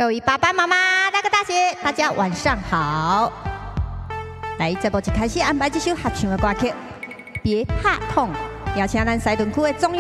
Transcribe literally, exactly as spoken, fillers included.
各位爸爸妈妈、那个大姐，大家晚上好。来，这部一开始安排这首合唱的歌曲，别怕痛，邀请咱西屯区的中央。